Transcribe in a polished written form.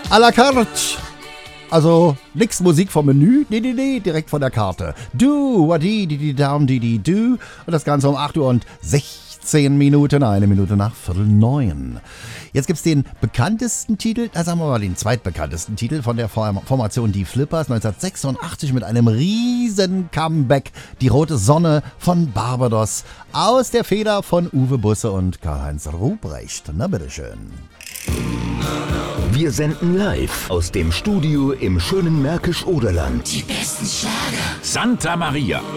à la carte. Also nix Musik vom Menü, nee, direkt von der Karte. Do, wadi, di, down, di, do. Und das Ganze um 8 Uhr und 16 Minuten, 1 Minute nach 8:45. Jetzt gibt's den bekanntesten Titel, sagen wir mal den zweitbekanntesten Titel von der Formation Die Flippers, 1986 mit einem riesen Comeback, Die rote Sonne von Barbados, aus der Feder von Uwe Busse und Karl-Heinz Ruprecht. Na bitteschön. Wir senden live aus dem Studio im schönen Märkisch-Oderland. Die besten Schlager. Santa Maria.